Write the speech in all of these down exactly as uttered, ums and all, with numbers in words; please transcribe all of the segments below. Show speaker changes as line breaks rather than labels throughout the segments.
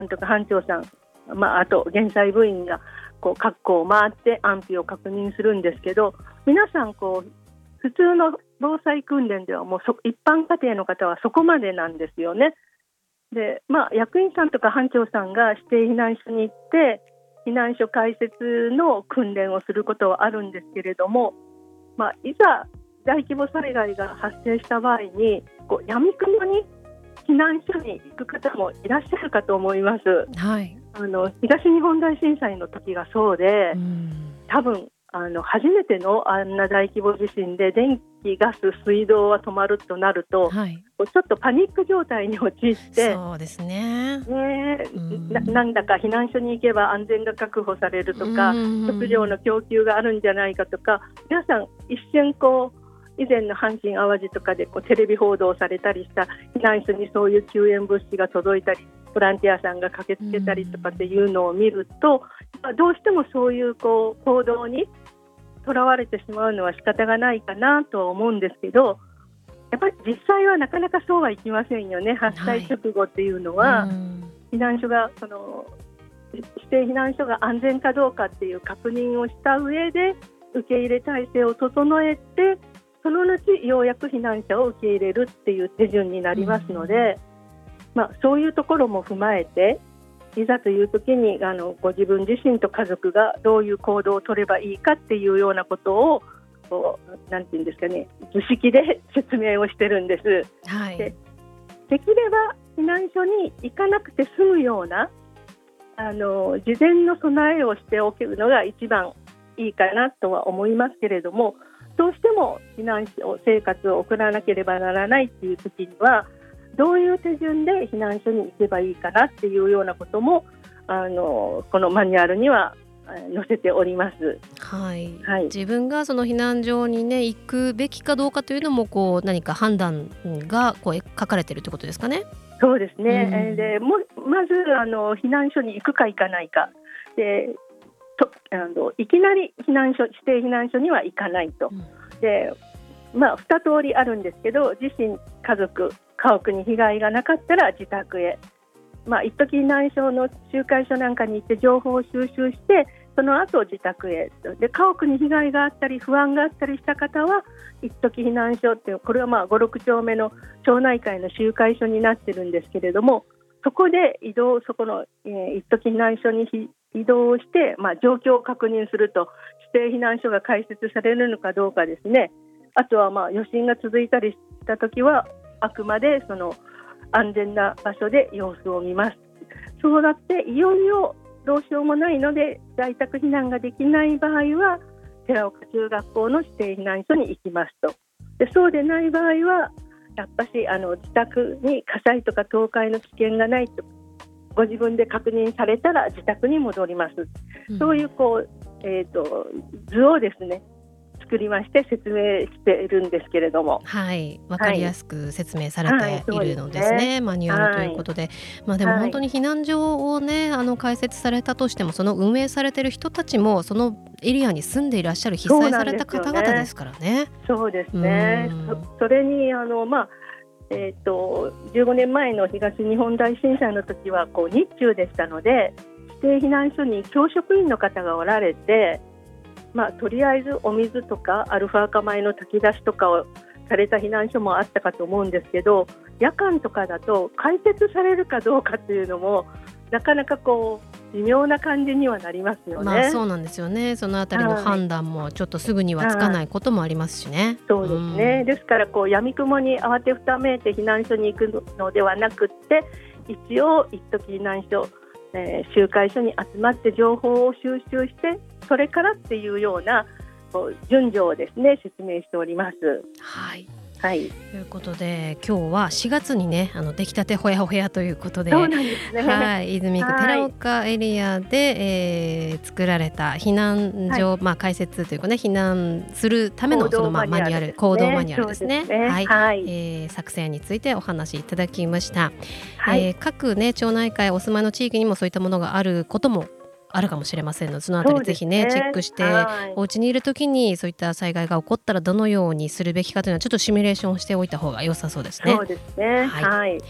んとか班長さん、まあ、あと減災部員がこう各校を回って安否を確認するんですけど、皆さんこう普通の防災訓練ではもうそ一般家庭の方はそこまでなんですよね。で、まあ、役員さんとか班長さんが指定避難所に行って避難所開設の訓練をすることはあるんですけれども、まあ、いざ大規模災害が発生した場合にこう闇雲に避難所に行く方もいらっしゃるかと思います。
はい、
あの東日本大震災の時がそうで、
うん、
多分あの初めてのあんな大規模地震で電気ガス水道は止まるとなると、
はい、
ちょっとパニック状態に陥って
そうですね、
ね、
うん、
な, なんだか避難所に行けば安全が確保されるとか、
うん、
食料の供給があるんじゃないかとか、皆さん一瞬こう以前の阪神・淡路とかでこうテレビ報道されたりした避難所にそういう救援物資が届いたりボランティアさんが駆けつけたりとかっていうのを見ると、うん、どうしてもそういうこう行動にとらわれてしまうのは仕方がないかなとは思うんですけど、やっぱり実際はなかなかそうはいきませんよね。発災直後っていうのは、はい、避難所がその指定避難所が安全かどうかっていう確認をした上で受け入れ体制を整えて、その後ようやく避難者を受け入れるっていう手順になりますので、まあ、そういうところも踏まえていざという時にあのご自分自身と家族がどういう行動を取ればいいかっていうようなことをこうなんていうんですかね、図式で説明をしてるんです、
はい、
で, できれば避難所に行かなくて済むようなあの事前の備えをしておくのが一番いいかなとは思いますけれども、どうしても避難所生活を送らなければならないっていう時にはどういう手順で避難所に行けばいいかなっていうようなこともあのこのマニュアルには載せております、
はい
はい、
自分がその避難所に、ね、行くべきかどうかというのもこう何か判断がこう書かれているということですかね。
そうですね、
うん、
でもまずあの避難所に行くか行かないかでとあのいきなり避難所指定避難所には行かないと、うん、でまあ、に通りあるんですけど、自身家族家屋に被害がなかったら自宅へ、まあ、一時避難所の集会所なんかに行って情報を収集してその後自宅へで、家屋に被害があったり不安があったりした方は一時避難所っていう、これはまあご、ろく丁目の町内会の集会所になってるんですけれども、そこで移動そこの、えー、一時避難所に移動して、まあ、状況を確認すると指定避難所が開設されるのかどうかですね。あとはまあ余震が続いたりしたときはあくまでその安全な場所で様子を見ます。そうなっていよいよどうしようもないので在宅避難ができない場合は寺岡中学校の指定避難所に行きますと。でそうでない場合はやっぱしあの自宅に火災とか倒壊の危険がないとご自分で確認されたら自宅に戻ります、うん、そういうこう、えーと、図をですね作りまして説明しているんですけれども、
はい、分かりやすく説明されているのですね、はいはい、マニュアルということで、はい、まあ、でも本当に避難所をねあの開設されたとしてもその運営されている人たちもそのエリアに住んでいらっしゃる被災された方々ですからね。
そうですね、そ, それにあの、まあえー、とじゅうごねんまえの東日本大震災の時はこう日中でしたので指定避難所に教職員の方がおられて、まあ、とりあえずお水とかアルファ化米の炊き出しとかをされた避難所もあったかと思うんですけど、夜間とかだと開設されるかどうかというのもなかなかこう微妙な感じにはなりますよね。
まあ、そうなんですよね。そのあたりの判断もちょっとすぐにはつかないこともありますしね、はい、
そうですね、うん、ですからこう闇雲に慌てふためいて避難所に行くのではなくって一応一時避難所えー、集会所に集まって情報を収集してそれからっていうようなこう順序をですね説明しております。
はい、
はい、
ということで今日はしがつにねあの出来たてほやほやということで、
そうなんですね、
はい、泉区寺岡エリアで、えー、作られた避難所、はい、まあ、開設というかね避難するためのその、まあ、マニュアル行動マニュアルですね、はいはい、えー、作成についてお話しいただきました、はい、えー、各、ね、町内会お住まいの地域にもそういったものがあることもあるかもしれませんのでそのあたりぜひね、チェックして、はい、お家にいるときにそういった災害が起こったらどのようにするべきかというのはちょっとシミュレーションしておいた方が良さそうですね。
そうですね、はい、はい、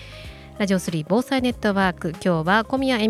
ラジオスリー防災ネットワーク、今日は小宮